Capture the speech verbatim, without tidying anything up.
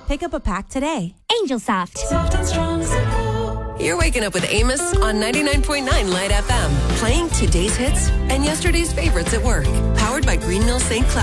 Pick up a pack today. Angel Soft. Soft and strong as a pillow. You're waking up with Amos on ninety-nine point nine Light F M, playing today's hits and yesterday's favorites at work. Powered by Green Mill Saint Cloud.